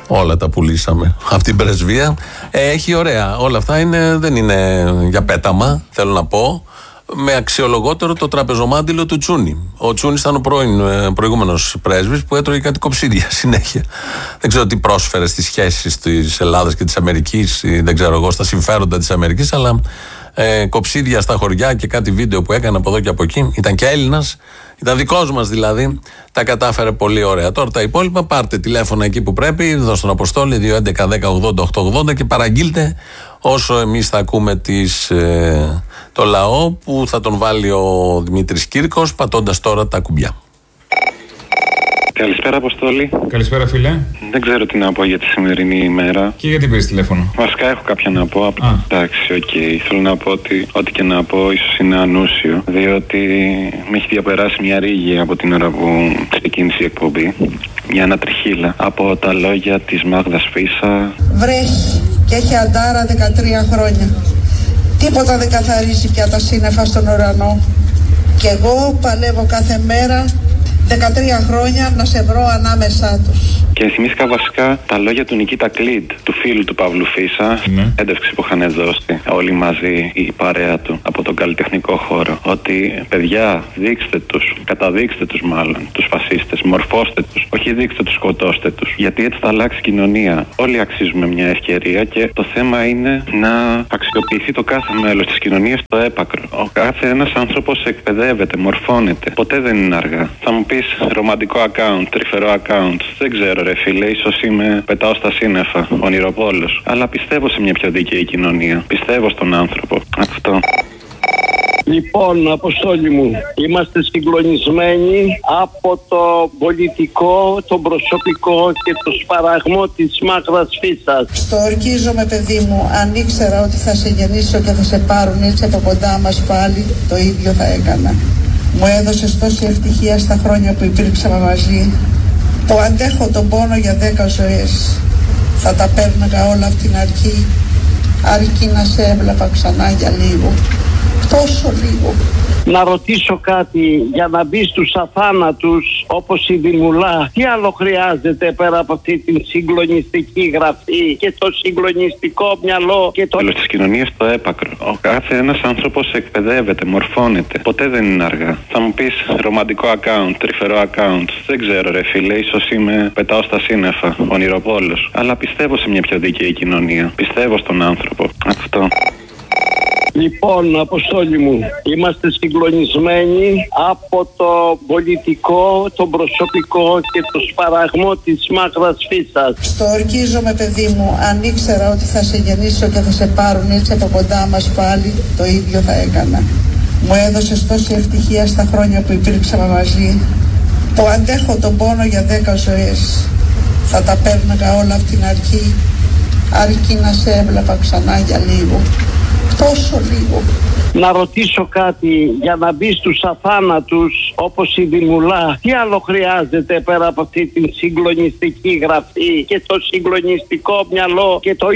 Όλα τα πουλήσαμε από την πρεσβεία. Έχει ωραία. Όλα αυτά δεν είναι για πέταμα, θέλω να πω. Με αξιολογότερο το τραπεζομάντιλο του Τσούνη. Ο Τσούνης ήταν ο προηγούμενος πρέσβης που έτρωγε κάτι κοψίδια συνέχεια. Δεν ξέρω τι πρόσφερε στις σχέσεις της Ελλάδας και της Αμερικής, δεν ξέρω εγώ, στα συμφέροντα της Αμερικής, αλλά κοψίδια στα χωριά και κάτι βίντεο που έκανε από εδώ και από εκεί. Ήταν και Έλληνας, ήταν δικός μας δηλαδή. Τα κατάφερε πολύ ωραία. Τώρα τα υπόλοιπα, πάρτε τηλέφωνα εκεί που πρέπει, δώστε στον Αποστόλη 211-10-80-880 και παραγγείλτε όσο εμείς θα ακούμε το λαό που θα τον βάλει ο Δημήτρης Κύρκος πατώντας τώρα τα κουμπιά. Καλησπέρα, Αποστόλη. Καλησπέρα, φίλε. Δεν ξέρω τι να πω για τη σημερινή ημέρα. Και γιατί πήρες τηλέφωνο? Βασικά έχω κάποια να πω. Εντάξει, οκ. Θέλω να πω ότι ό,τι και να πω ίσως είναι ανούσιο. Διότι με έχει διαπεράσει μια ρίγη από την ώρα που ξεκίνησε η εκπομπή. Μια ανατριχύλα από τα λόγια της Μάγδας Φίσα. Βρέχει και έχει αντάρα 13 χρόνια. Τίποτα δεν καθαρίζει πια τα σύννεφα στον ουρανό. Και εγώ παλεύω κάθε μέρα 13 χρόνια να σε βρω ανάμεσά τους. Και θυμήθηκα βασικά τα λόγια του Νικήτα Κλίντ, του φίλου του Παύλου Φίσα, έντευξη που είχαν δώσει όλοι μαζί η παρέα του από τον καλλιτεχνικό χώρο. Ότι παιδιά, δείξτε τους, καταδείξτε τους μάλλον, τους φασίστες, μορφώστε τους, όχι δείξτε τους, σκοτώστε τους. Γιατί έτσι θα αλλάξει η κοινωνία. Όλοι αξίζουμε μια ευκαιρία και το θέμα είναι να αξιοποιηθεί το κάθε μέλος της κοινωνίας στο έπακρο. Ο κάθε ένας άνθρωπος εκπαιδεύεται, μορφώνεται. Ποτέ δεν είναι αργά. Θα μου πεις ρομαντικό account, τρυφερό account. Δεν ξέρω, ρε φίλε, ίσως πετάω στα σύννεφα, ονειροπόλος. Αλλά πιστεύω σε μια πιο δίκαιη κοινωνία. Πιστεύω στον άνθρωπο. Αυτό. Λοιπόν, Αποστόλη μου, είμαστε συγκλονισμένοι από το πολιτικό, το προσωπικό και το σπαραγμό της Μάγδας Φίσας. Στο ορκίζομαι, παιδί μου, αν ήξερα ότι θα σε γεννήσω και θα σε πάρουν έτσι από κοντά μας πάλι, το ίδιο θα έκανα. Μου έδωσες τόση ευτυχία στα χρόνια που υπήρξαμε μαζί, που αντέχω τον πόνο για 10 ζωές. Θα τα παίρναγα όλα από την αρχή, αρκεί να σε έβλεπα ξανά για λίγο. Τόσο λίγο. Να ρωτήσω κάτι, για να μπει στους αθάνατους όπως η Δημουλά, τι άλλο χρειάζεται πέρα από αυτή την συγκλονιστική γραφή και το συγκλονιστικό μυαλό και το... Τέλος της κοινωνίας στο έπακρο. Ο κάθε ένας άνθρωπος εκπαιδεύεται, μορφώνεται. Ποτέ δεν είναι αργά. Θα μου πεις ρομαντικό account, τρυφερό account. Δεν ξέρω, ρε φίλε, ίσως πετάω στα σύννεφα, ονειροπόλος. Αλλά πιστεύω σε μια πιο δίκαιη κοινωνία. Πιστεύω στον άνθρωπο. Αυτό. Λοιπόν, Αποστόλη μου, είμαστε συγκλονισμένοι από το πολιτικό, το προσωπικό και το σπαραγμό της Μάγδας Φίσας. Στο ορκίζομαι, παιδί μου, αν ήξερα ότι θα σε γεννήσω και θα σε πάρουν έτσι από κοντά μας πάλι, το ίδιο θα έκανα. Μου έδωσες τόση ευτυχία στα χρόνια που υπήρξαμε μαζί, που αντέχω τον πόνο για 10 ζωές. Θα τα παίρναγα όλα από την αρχή, αρκεί να σε έβλεπα ξανά για λίγο. Τόσο λίγο. Να ρωτήσω κάτι, για να μπει στους αθάνατους όπως η Δημουλά, τι άλλο χρειάζεται πέρα από αυτή την συγκλονιστική γραφή και το συγκλονιστικό μυαλό και το